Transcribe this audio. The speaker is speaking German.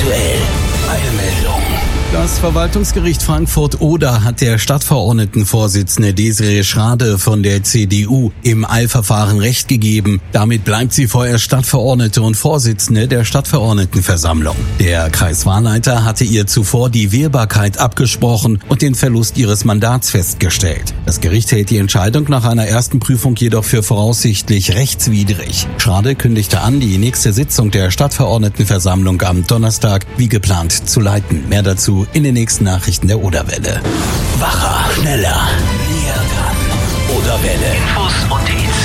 Aktuell. Eilmeldung. Das Verwaltungsgericht Frankfurt-Oder hat der Stadtverordnetenvorsitzende Desiree Schrade von der CDU im Eilverfahren Recht gegeben. Damit bleibt sie vorerst Stadtverordnete und Vorsitzende der Stadtverordnetenversammlung. Der Kreiswahlleiter hatte ihr zuvor die Wählbarkeit abgesprochen und den Verlust ihres Mandats festgestellt. Das Gericht hält die Entscheidung nach einer ersten Prüfung jedoch für voraussichtlich rechtswidrig. Schrade kündigte an, die nächste Sitzung der Stadtverordnetenversammlung am Donnerstag wie geplant zu leiten. Mehr dazu in den nächsten Nachrichten der Oderwelle. Wacher, schneller, näher dran. Oderwelle. Infos und Hits.